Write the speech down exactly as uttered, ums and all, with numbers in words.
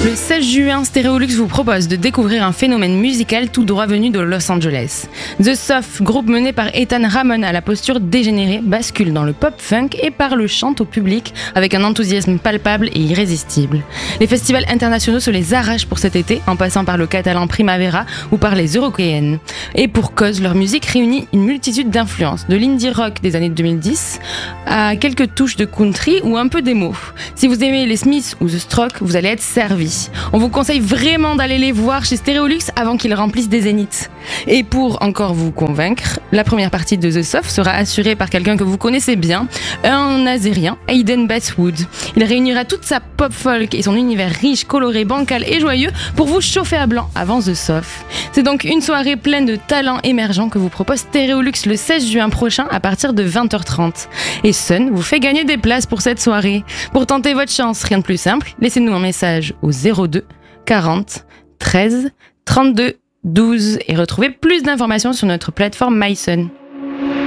Le seize juin, Stereolux vous propose de découvrir un phénomène musical tout droit venu de Los Angeles. The Soft, groupe mené par Ethan Ramon à la posture dégénérée, bascule dans le pop-funk et parle chante au public avec un enthousiasme palpable et irrésistible. Les festivals internationaux se les arrachent pour cet été, en passant par le catalan Primavera ou par les européennes. Et pour cause, leur musique réunit une multitude d'influences, de l'indie rock des années deux mille dix à quelques touches de country ou un peu d'émo. Si vous aimez les Smiths ou The Strokes, vous allez être servi. On vous conseille vraiment d'aller les voir chez Stereolux avant qu'ils remplissent des zéniths. Et pour encore vous convaincre, la première partie de The Soft sera assurée par quelqu'un que vous connaissez bien, un Azérien, Hayden Basswood. Il réunira toute sa pop folk et son univers riche, coloré, bancal et joyeux pour vous chauffer à blanc avant The Soft. C'est donc une soirée pleine de talents émergents que vous propose Stereolux le seize juin prochain à partir de vingt heures trente. Et Sun vous fait gagner des places pour cette soirée. Pour tenter votre chance, rien de plus simple, laissez-nous un message au zéro deux quarante treize trente-deux douze et retrouvez plus d'informations sur notre plateforme MySun.